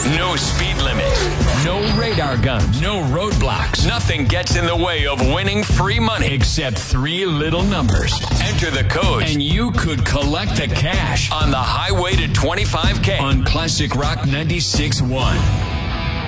No speed limit. No radar guns. No roadblocks. Nothing gets in the way of winning free money except 3 little numbers. Enter the code and you could collect the cash on the highway to 25K on Classic Rock 96.1.